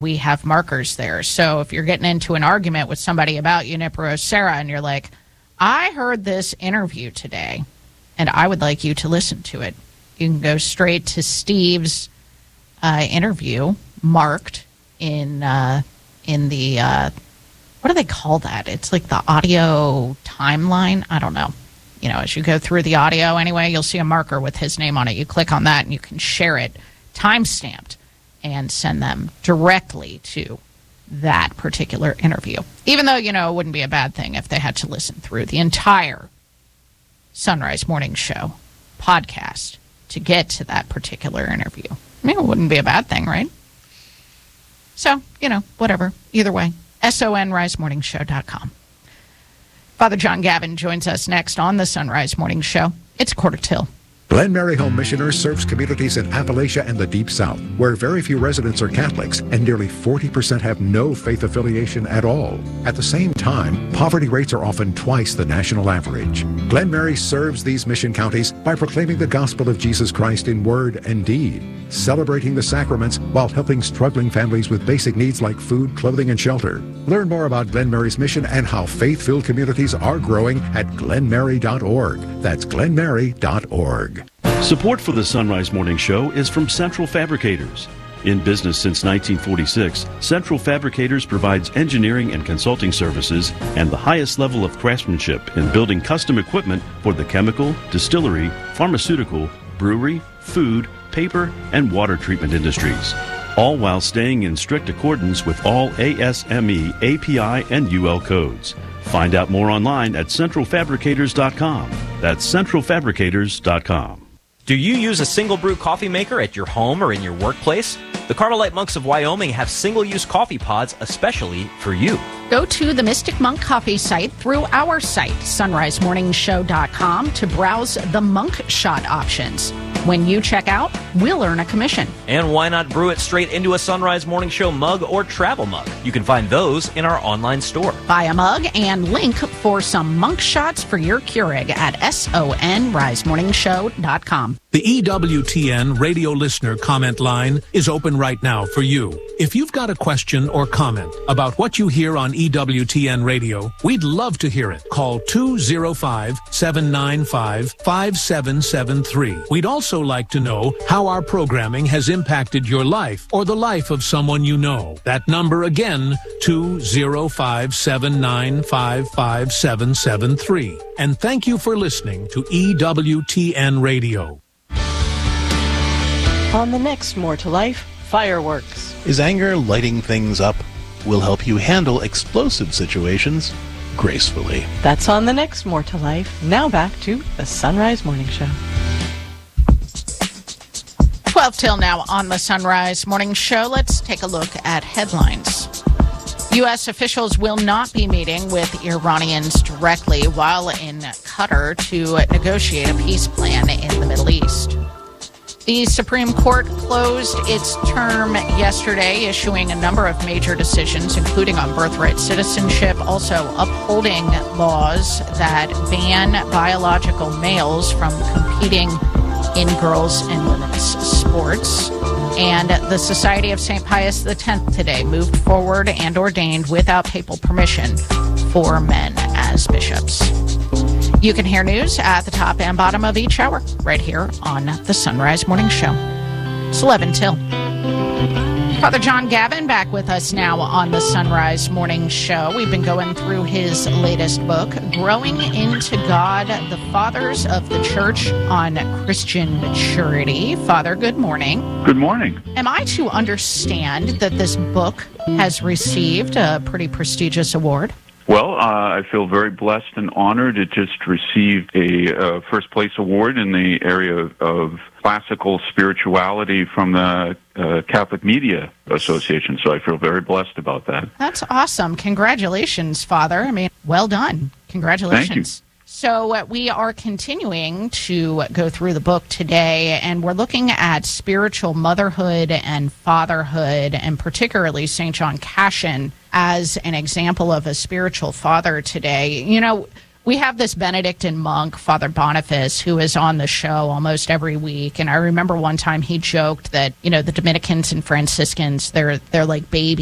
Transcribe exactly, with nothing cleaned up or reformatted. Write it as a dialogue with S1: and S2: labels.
S1: we have markers there. So if you're getting into an argument with somebody about Junipero Serra and you're like, I heard this interview today and I would like you to listen to it, you can go straight to Steve's uh, interview marked in uh, in the, uh, what do they call that? It's like the audio timeline. I don't know. You know, as you go through the audio anyway, you'll see a marker with his name on it. You click on that and you can share it time-stamped and send them directly to that particular interview. Even though, you know, it wouldn't be a bad thing if they had to listen through the entire Sunrise Morning Show podcast to get to that particular interview. I mean, it wouldn't be a bad thing, right? So, you know, whatever. Either way, sunrise morning show dot com. Father John Gavin joins us next on the Sunrise Morning Show. It's quarter till.
S2: Glen Mary Home Missioners serves communities in Appalachia and the Deep South, where very few residents are Catholics and nearly forty percent have no faith affiliation at all. At the same time, poverty rates are often twice the national average. Glen Mary serves these mission counties by proclaiming the gospel of Jesus Christ in word and deed, celebrating the sacraments while helping struggling families with basic needs like food, clothing, and shelter. Learn more about Glen Mary's mission and how faith-filled communities are growing at glen mary dot org. That's glen mary dot org.
S3: Support for the Sunrise Morning Show is from Central Fabricators. In business since nineteen forty-six, Central Fabricators provides engineering and consulting services and the highest level of craftsmanship in building custom equipment for the chemical, distillery, pharmaceutical, brewery, food, paper, and water treatment industries, all while staying in strict accordance with all A S M E, A P I, and U L codes. Find out more online at central fabricators dot com. That's central fabricators dot com.
S4: Do you use a single brew coffee maker at your home or in your workplace? The Carmelite Monks of Wyoming have single-use coffee pods especially for you.
S1: Go to the Mystic Monk Coffee site through our site, sunrise morning show dot com, to browse the Monk Shot options. When you check out, we'll earn a commission.
S4: And why not brew it straight into a Sunrise Morning Show mug or travel mug? You can find those in our online store.
S1: Buy a mug and link for some Monk Shots for your Keurig at sunrise morning show dot com.
S5: The E W T N radio listener comment line is open right now for you. If you've got a question or comment about what you hear on E W T N radio, we'd love to hear it. Call two oh five, seven nine five, five seven seven three. We'd also like to know how our programming has impacted your life or the life of someone you know. That number again, two oh five, seven nine five, five seven seven three. And thank you for listening to E W T N Radio.
S6: On the next More to Life, fireworks.
S7: Is anger lighting things up? We'll help you handle explosive situations gracefully.
S6: That's on the next More to Life. Now back to the Sunrise Morning Show.
S1: twelve till now on the Sunrise Morning Show. Let's take a look at headlines. U S officials will not be meeting with Iranians directly while in Qatar to negotiate a peace plan in the Middle East. The Supreme Court closed its term yesterday, issuing a number of major decisions, including on birthright citizenship, also upholding laws that ban biological males from competing in girls' and women's sports. And the Society of Saint Pius X today moved forward and ordained without papal permission four men as bishops. You can hear news at the top and bottom of each hour right here on the Sunrise Morning Show. It's eleven till. Father John Gavin back with us now on the Sunrise Morning Show. We've been going through his latest book, Growing into God, the Fathers of the Church on Christian Maturity. Father, good morning.
S8: Good morning.
S1: Am I to understand that this book has received a pretty prestigious award?
S8: Well, uh, I feel very blessed and honored. It just received a uh, first-place award in the area of, of classical spirituality from the uh, Catholic Media Association, so I feel very blessed about that.
S1: That's awesome. Congratulations, Father. I mean, well done. Congratulations.
S8: Thank you.
S1: So uh, we are continuing to go through the book today, and we're looking at spiritual motherhood and fatherhood, and particularly Saint John Cassian as an example of a spiritual father today. You know, We have this Benedictine monk, Father Boniface, who is on the show almost every week. And I remember one time he joked that, you know, the Dominicans and Franciscans, they're they're like babies.